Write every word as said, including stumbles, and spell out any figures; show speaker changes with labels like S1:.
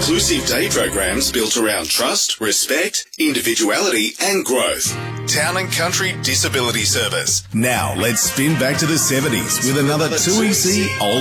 S1: inclusive day programs built around trust, respect, individuality and growth. Town and Country Disability Service. Now let's spin back to the seventies with another two E C Old